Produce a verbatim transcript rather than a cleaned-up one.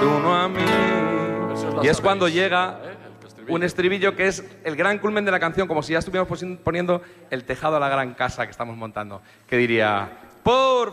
de uno a mí. Y es cuando llega un estribillo que es el gran culmen de la canción, como si ya estuviéramos poniendo el tejado a la gran casa que estamos montando, que diría... Por